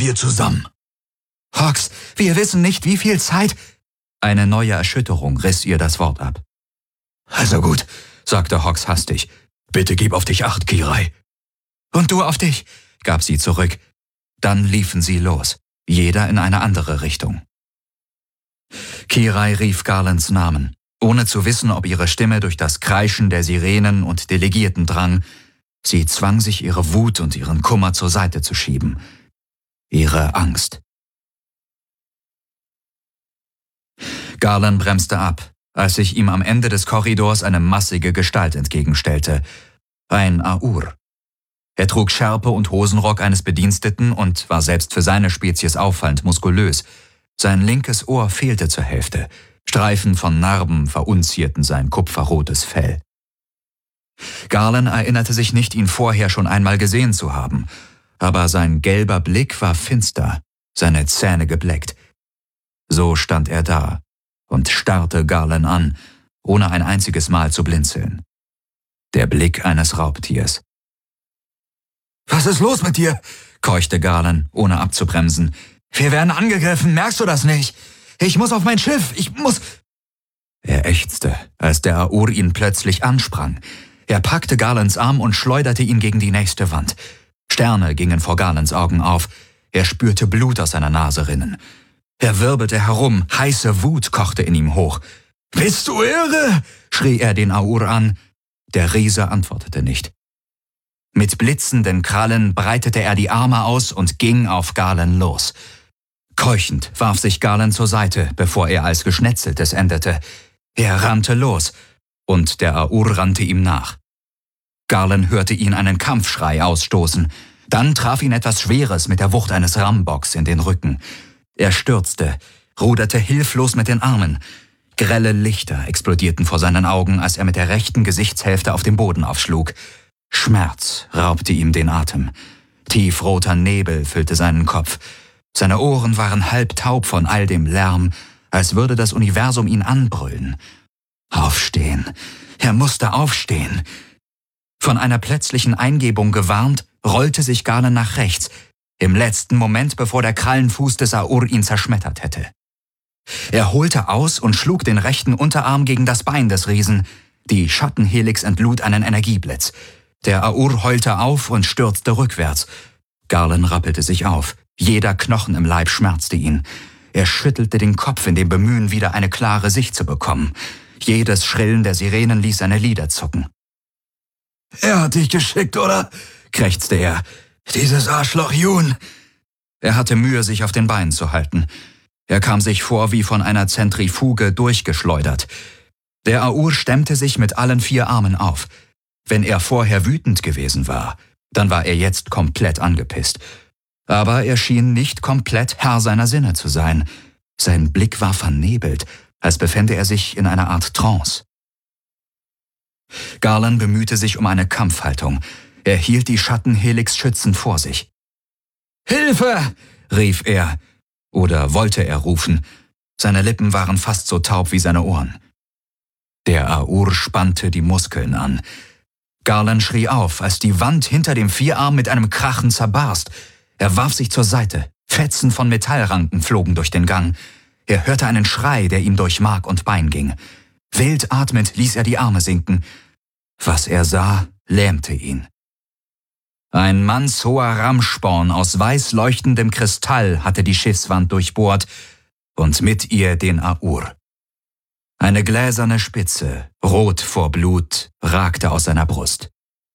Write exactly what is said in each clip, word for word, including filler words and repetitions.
wir zusammen. Hox, wir wissen nicht, wie viel Zeit... Eine neue Erschütterung riss ihr das Wort ab. Also gut, sagte Hox hastig. Bitte gib auf dich acht, Kirai. Und du auf dich, gab sie zurück. Dann liefen sie los, jeder in eine andere Richtung. Kirai rief Garlands Namen, ohne zu wissen, ob ihre Stimme durch das Kreischen der Sirenen und Delegierten drang. Sie zwang sich, ihre Wut und ihren Kummer zur Seite zu schieben. Ihre Angst. Garland bremste ab, als sich ihm am Ende des Korridors eine massige Gestalt entgegenstellte. Ein Aur. Er trug Schärpe und Hosenrock eines Bediensteten und war selbst für seine Spezies auffallend muskulös. Sein linkes Ohr fehlte zur Hälfte. Streifen von Narben verunzierten sein kupferrotes Fell. Garland erinnerte sich nicht, ihn vorher schon einmal gesehen zu haben, aber sein gelber Blick war finster, seine Zähne gebleckt. So stand er da und starrte Garland an, ohne ein einziges Mal zu blinzeln. Der Blick eines Raubtiers. »Was ist los mit dir?« keuchte Garland, ohne abzubremsen. »Wir werden angegriffen, merkst du das nicht? Ich muss auf mein Schiff, ich muss...« Er ächzte, als der Aur ihn plötzlich ansprang. Er packte Garlands Arm und schleuderte ihn gegen die nächste Wand. Sterne gingen vor Garlands Augen auf. Er spürte Blut aus seiner Nase rinnen. Er wirbelte herum, heiße Wut kochte in ihm hoch. »Bist du irre?« schrie er den Aur an. Der Riese antwortete nicht. Mit blitzenden Krallen breitete er die Arme aus und ging auf Garland los. Keuchend warf sich Garland zur Seite, bevor er als Geschnetzeltes endete. Er rannte los, und der Aur rannte ihm nach. Garland hörte ihn einen Kampfschrei ausstoßen. Dann traf ihn etwas Schweres mit der Wucht eines Rambocks in den Rücken. Er stürzte, ruderte hilflos mit den Armen. Grelle Lichter explodierten vor seinen Augen, als er mit der rechten Gesichtshälfte auf den Boden aufschlug. Schmerz raubte ihm den Atem. Tiefroter Nebel füllte seinen Kopf. Seine Ohren waren halb taub von all dem Lärm, als würde das Universum ihn anbrüllen. Aufstehen. Er musste aufstehen. Von einer plötzlichen Eingebung gewarnt, rollte sich Garland nach rechts, im letzten Moment, bevor der Krallenfuß des Aur ihn zerschmettert hätte. Er holte aus und schlug den rechten Unterarm gegen das Bein des Riesen. Die Schattenhelix entlud einen Energieblitz. Der Aur heulte auf und stürzte rückwärts. Garland rappelte sich auf. Jeder Knochen im Leib schmerzte ihn. Er schüttelte den Kopf in dem Bemühen, wieder eine klare Sicht zu bekommen. Jedes Schrillen der Sirenen ließ seine Lider zucken. »Er hat dich geschickt, oder?« krächzte er. »Dieses Arschloch Jun!« Er hatte Mühe, sich auf den Beinen zu halten. Er kam sich vor wie von einer Zentrifuge durchgeschleudert. Der Aur stemmte sich mit allen vier Armen auf. Wenn er vorher wütend gewesen war, dann war er jetzt komplett angepisst. Aber er schien nicht komplett Herr seiner Sinne zu sein. Sein Blick war vernebelt, als befände er sich in einer Art Trance. Garland bemühte sich um eine Kampfhaltung. Er hielt die Schattenhelix schützend vor sich. »Hilfe!« rief er. Oder wollte er rufen. Seine Lippen waren fast so taub wie seine Ohren. Der Aur spannte die Muskeln an. Garland schrie auf, als die Wand hinter dem Vierarm mit einem Krachen zerbarst. Er warf sich zur Seite. Fetzen von Metallranken flogen durch den Gang. Er hörte einen Schrei, der ihm durch Mark und Bein ging. Wild atmend ließ er die Arme sinken. Was er sah, lähmte ihn. Ein mannshoher Rammsporn aus weiß leuchtendem Kristall hatte die Schiffswand durchbohrt und mit ihr den Aur. Eine gläserne Spitze, rot vor Blut, ragte aus seiner Brust.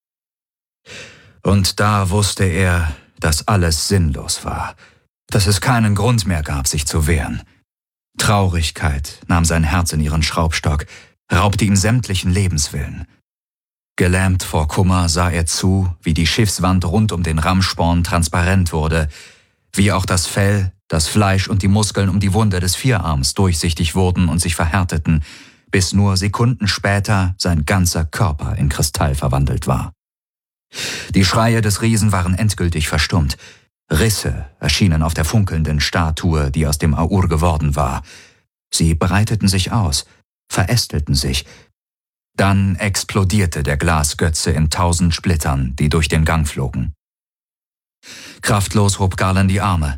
Und da wusste er, dass alles sinnlos war, dass es keinen Grund mehr gab, sich zu wehren. Traurigkeit nahm sein Herz in ihren Schraubstock, raubte ihm sämtlichen Lebenswillen. Gelähmt vor Kummer sah er zu, wie die Schiffswand rund um den Rammsporn transparent wurde, wie auch das Fell, das Fleisch und die Muskeln um die Wunde des Vierarms durchsichtig wurden und sich verhärteten, bis nur Sekunden später sein ganzer Körper in Kristall verwandelt war. Die Schreie des Riesen waren endgültig verstummt. Risse erschienen auf der funkelnden Statue, die aus dem Aur geworden war. Sie breiteten sich aus, verästelten sich. Dann explodierte der Glasgötze in tausend Splittern, die durch den Gang flogen. Kraftlos hob Garland die Arme.